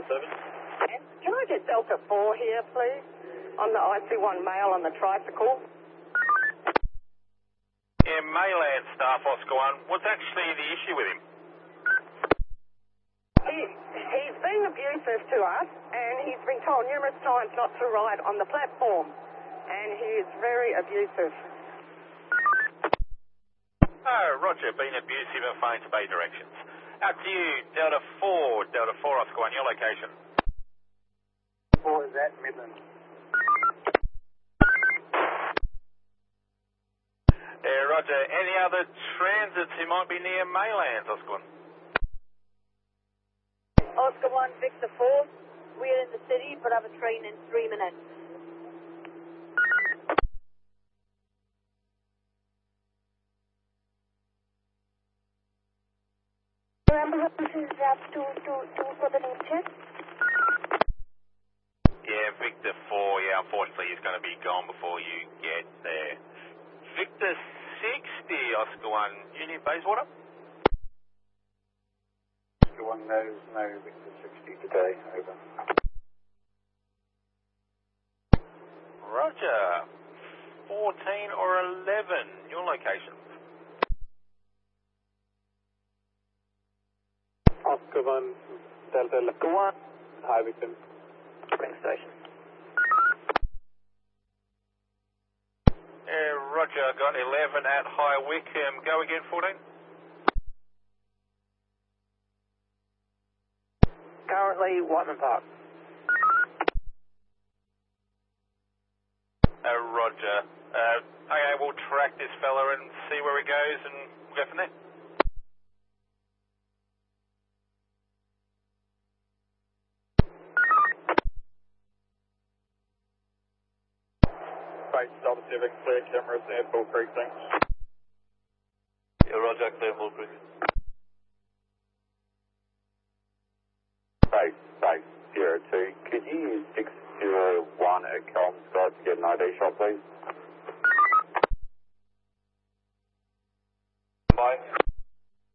7. Can I get Delta 4 here, please? On the IC1 male on the tricycle. Yeah, Mayland staff, Oscar 1. What's actually the issue with him? He's been abusive to us, and he's been told numerous times not to ride on the platform. And he is very abusive. Oh, roger, been abusive and failing to obey directions. Out to you, Delta 4, Oscar 1, your location. 4 is at Midland. Yeah, roger. Any other transits who might be near Maylands, Oscar 1? Oscar 1, Victor 4. We're in the city, but have a train in 3 minutes. Ambulance is up to for the name check. Yeah, Victor 4, yeah, unfortunately he's going to be gone before you get there. Victor 60, Oscar 1, Union Bayswater? Oscar 1 knows no Victor 60 today, over. Roger. 14 or 11, your location. Oscar 1, Delta 1, High Victim. Spring station. Yeah, roger, got 11 at High Wycombe. Go again, 14? Currently, Whiteman Park. Roger. Okay, we'll track this fella and see where he goes and we'll go from there. Right, Delta 7, clear cameras at Bull Creek, thanks. Yeah, roger, clear Bull Creek. 502, could you use 601 at Kelm Scott to get an ID shot, please?